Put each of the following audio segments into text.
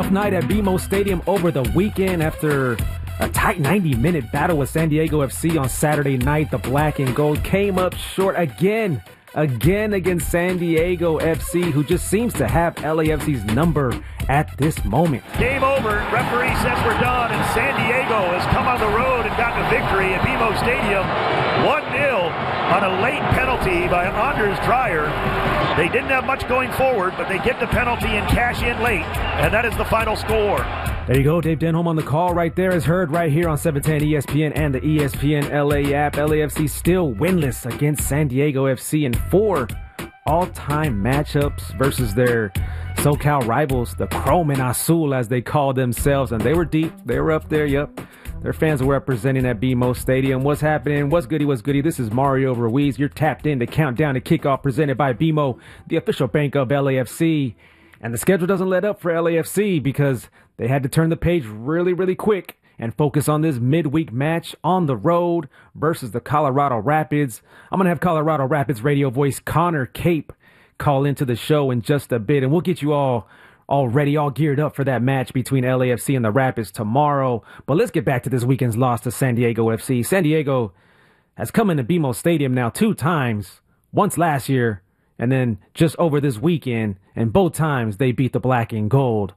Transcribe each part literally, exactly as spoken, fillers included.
Tough night at B M O Stadium over the weekend after a tight ninety-minute battle with San Diego F C on Saturday night. The black and gold came up short again, again against San Diego F C, who just seems to have L A F C's number at this moment. Game over. Referee says we're done, and San Diego has come on the road and gotten a victory at B M O Stadium, one nil on a late penalty by Anders Dreyer. They didn't have much going forward, but they get the penalty and cash in late, and that is the final score. There you go. Dave Denholm on the call right there is heard right here on seven ten E S P N and the E S P N L A app. L A F C still winless against San Diego F C in four all-time matchups versus their SoCal rivals, the Chrome and Azul, as they call themselves. And they were deep. They were up there, yep. Their fans were representing at B M O Stadium. What's happening? What's goody? What's goody? This is Mario Ruiz. You're tapped in to Countdown to Kickoff, presented by B M O, the official bank of L A F C. And the schedule doesn't let up for L A F C because they had to turn the page really, really quick and focus on this midweek match on the road versus the Colorado Rapids. I'm going to have Colorado Rapids radio voice Connor Cape call into the show in just a bit, and we'll get you all all ready, all geared up for that match between L A F C and the Rapids tomorrow. But let's get back to this weekend's loss to San Diego F C. San Diego has come into B M O Stadium now two times, once last year and then just over this weekend, and both times they beat the black and gold.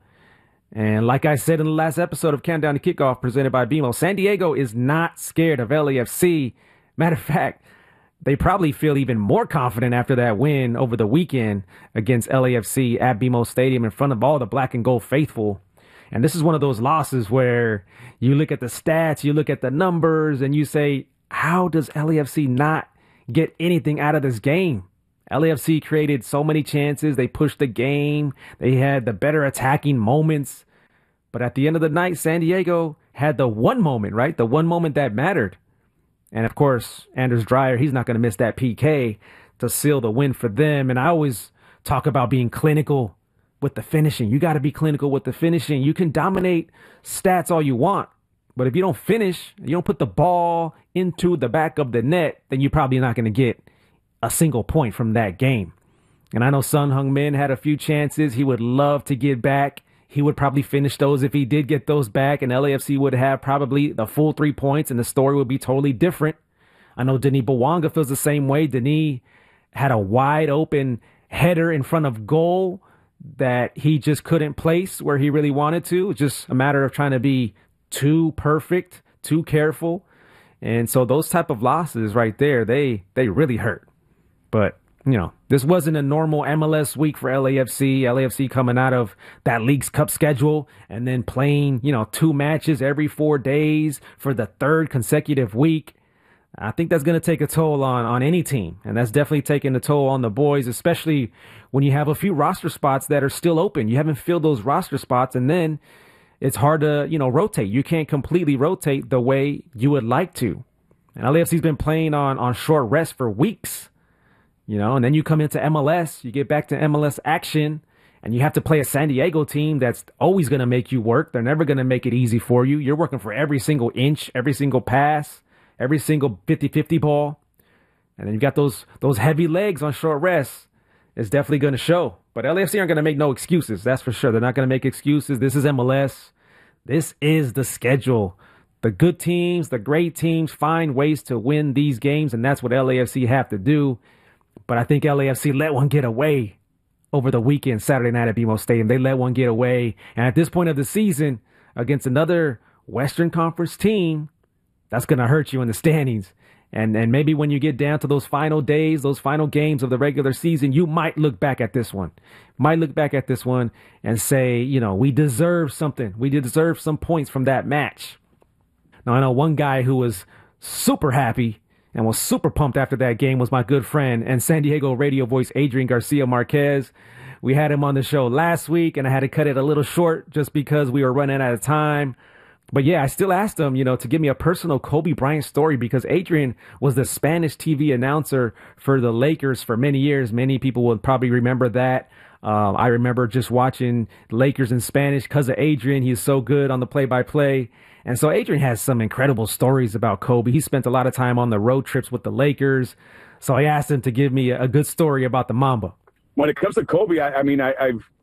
And like I said in the last episode of Countdown to Kickoff presented by B M O, San Diego is not scared of L A F C. Matter of fact, they probably feel even more confident after that win over the weekend against L A F C at B M O Stadium in front of all the black and gold faithful. And this is one of those losses where you look at the stats, you look at the numbers, and you say, how does L A F C not get anything out of this game? L A F C created so many chances. They pushed the game. They had the better attacking moments. But at the end of the night, San Diego had the one moment, right? The one moment that mattered. And of course, Anders Dreyer, he's not going to miss that P K to seal the win for them. And I always talk about being clinical with the finishing. You got to be clinical with the finishing. You can dominate stats all you want, but if you don't finish, you don't put the ball into the back of the net, then you're probably not going to get a single point from that game. And I know Son Heung-min had a few chances. He would love to get back. He would probably finish those if he did get those back, and L A F C would have probably the full three points, and the story would be totally different. I know Denis Bouanga feels the same way. Denis had a wide open header in front of goal that he just couldn't place where he really wanted to. It's just a matter of trying to be too perfect, too careful. And so those type of losses right there, they they really hurt. But, you know, this wasn't a normal M L S week for L A F C. L A F C coming out of that Leagues Cup schedule and then playing, you know, two matches every four days for the third consecutive week. I think that's going to take a toll on, on any team. And that's definitely taking a toll on the boys, especially when you have a few roster spots that are still open. You haven't filled those roster spots, and then it's hard to, you know, rotate. You can't completely rotate the way you would like to. And L A F C's been playing on, on short rest for weeks. You know, and then you come into M L S, you get back to M L S action, and you have to play a San Diego team that's always going to make you work. They're never going to make it easy for you. You're working for every single inch, every single pass, every single fifty-fifty ball. And then you got those those heavy legs on short rest. It's definitely going to show. But L A F C aren't going to make no excuses, that's for sure. They're not going to make excuses. This is M L S. This is the schedule. The good teams, the great teams find ways to win these games, and that's what L A F C have to do. But I think L A F C let one get away over the weekend, Saturday night at B M O Stadium. They let one get away. And at this point of the season, against another Western Conference team, that's going to hurt you in the standings. And and maybe when you get down to those final days, those final games of the regular season, you might look back at this one. Might look back at this one and say, you know, we deserve something. We deserve some points from that match. Now, I know one guy who was super happy and was super pumped after that game was my good friend and San Diego radio voice Adrian Garcia Marquez. We had him on the show last week, and I had to cut it a little short just because we were running out of time. But yeah, I still asked him, you know, to give me a personal Kobe Bryant story, because Adrian was the Spanish T V announcer for the Lakers for many years. Many people will probably remember that. Um, I remember just watching Lakers in Spanish because of Adrian. He's so good on the play-by-play. And so Adrian has some incredible stories about Kobe. He spent a lot of time on the road trips with the Lakers. So I asked him to give me a good story about the Mamba. When it comes to Kobe, I, I mean, I, I've